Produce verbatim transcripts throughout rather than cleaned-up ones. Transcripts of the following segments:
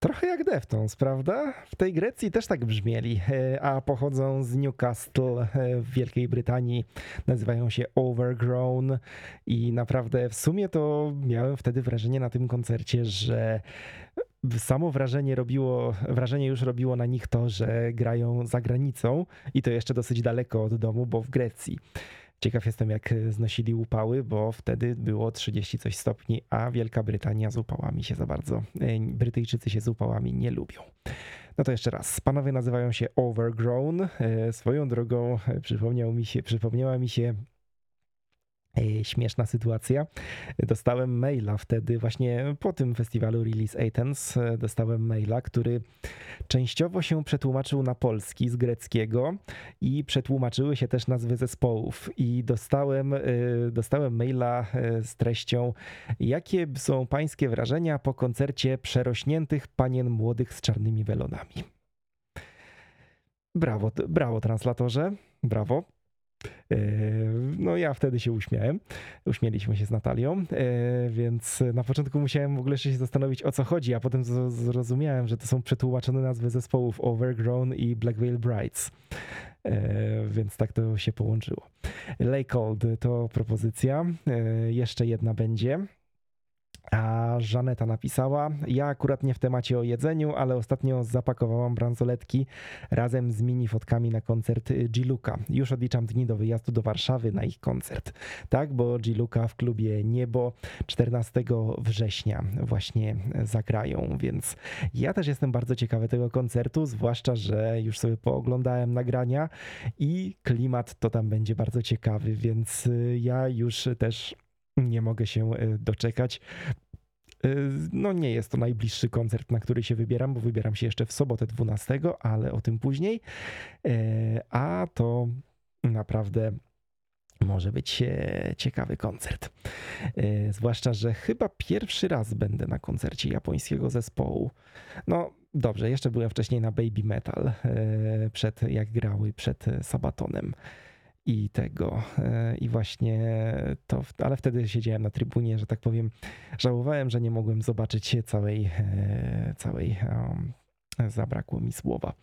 Trochę jak Deftones, prawda? W tej Grecji też tak brzmieli, e, a pochodzą z Newcastle e, w Wielkiej Brytanii, nazywają się Overgrown i naprawdę w sumie to miałem wtedy wrażenie na tym koncercie, że samo wrażenie robiło, wrażenie już robiło na nich to, że grają za granicą i to jeszcze dosyć daleko od domu, bo w Grecji. Ciekaw jestem, jak znosili upały, bo wtedy było trzydzieści coś stopni, a Wielka Brytania z upałami się za bardzo, e, Brytyjczycy się z upałami nie lubią. No to jeszcze raz, panowie nazywają się Overgrown. E, Swoją drogą e, przypomniał mi się, przypomniała mi się e, śmieszna sytuacja. Dostałem maila wtedy właśnie po tym festiwalu Release Athens, e, dostałem maila, który częściowo się przetłumaczył na polski z greckiego i przetłumaczyły się też nazwy zespołów i dostałem, y, dostałem maila y, z treścią: jakie są pańskie wrażenia po koncercie przerośniętych panien młodych z czarnymi welonami? Brawo, t- brawo translatorze, brawo. Yy, No ja wtedy się uśmiałem, uśmieliśmy się z Natalią, yy, więc na początku musiałem w ogóle jeszcze się zastanowić, o co chodzi, a potem z- zrozumiałem, że to są przetłumaczone nazwy zespołów Overgrown i Black Veil Brides, yy, więc tak to się połączyło. Lake Old to propozycja, yy, jeszcze jedna będzie. A Żaneta napisała: ja akurat nie w temacie o jedzeniu, ale ostatnio zapakowałam bransoletki razem z mini fotkami na koncert G-Luka. Już odliczam dni do wyjazdu do Warszawy na ich koncert. Tak, bo G-Luka w klubie Niebo czternastego września właśnie zagrają, więc ja też jestem bardzo ciekawy tego koncertu, zwłaszcza że już sobie pooglądałem nagrania i klimat to tam będzie bardzo ciekawy, więc ja już też nie mogę się e, doczekać. E, No nie jest to najbliższy koncert, na który się wybieram, bo wybieram się jeszcze w sobotę dwunastego, ale o tym później. E, A to naprawdę może być e, ciekawy koncert. E, Zwłaszcza, że chyba pierwszy raz będę na koncercie japońskiego zespołu. No dobrze, jeszcze byłem wcześniej na Baby Metal, e, przed, jak grały przed Sabatonem i tego. e, I właśnie to, ale wtedy siedziałem na trybunie, że tak powiem. Żałowałem, że nie mogłem zobaczyć całej, e, całej, um, zabrakło mi słowa.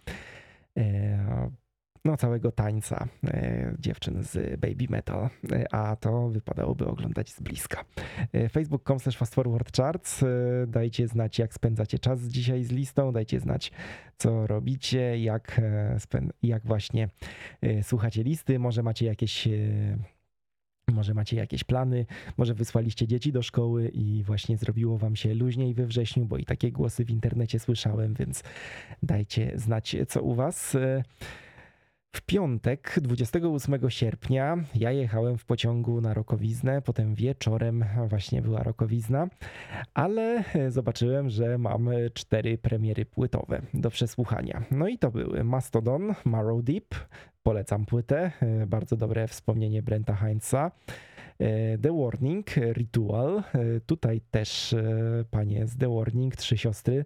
E, No, całego tańca e, dziewczyn z Baby Metal, e, a to wypadałoby oglądać z bliska. E, facebook kropka com slash fast forward charts. E, Dajcie znać, jak spędzacie czas dzisiaj z listą, dajcie znać, co robicie, jak, e, spę- jak właśnie e, słuchacie listy, może macie jakieś e, może macie jakieś plany, może wysłaliście dzieci do szkoły i właśnie zrobiło wam się luźniej we wrześniu, bo i takie głosy w internecie słyszałem, więc dajcie znać, co u was. E, W piątek, dwudziestego ósmego sierpnia, ja jechałem w pociągu na rokowiznę, potem wieczorem właśnie była rokowizna, ale zobaczyłem, że mamy cztery premiery płytowe do przesłuchania. No i to były Mastodon, Marrow Deep, polecam płytę, bardzo dobre wspomnienie Brenta Heinza. The Warning, Ritual, tutaj też panie z The Warning, trzy siostry,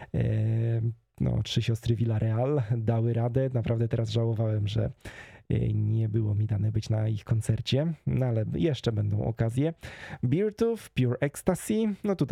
no, trzy siostry Villarreal dały radę. Naprawdę teraz żałowałem, że nie było mi dane być na ich koncercie, no ale jeszcze będą okazje. Beartooth, Pure Ecstasy, no tutaj